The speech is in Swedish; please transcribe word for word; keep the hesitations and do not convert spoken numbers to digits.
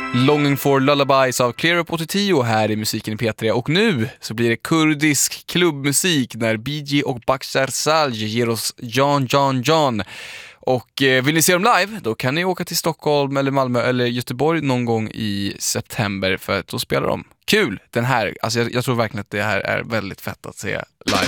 Longing for Lullabies av Clear Up åttio här i musiken i P tre. Och nu så blir det kurdisk klubbmusik när B G och Bakhshar Salj ger oss John John John. Och eh, vill ni se dem live, då kan ni åka till Stockholm eller Malmö eller Göteborg någon gång i september, för att då spelar de. Kul! Den här, alltså jag, jag tror verkligen att det här är väldigt fett att se live.